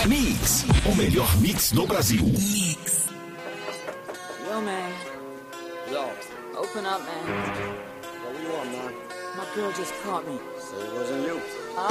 Mix, o melhor mix do Brasil. Yo, man. Yo, Open up, man. what do you want, man? My girl just caught me. Say it wasn't you.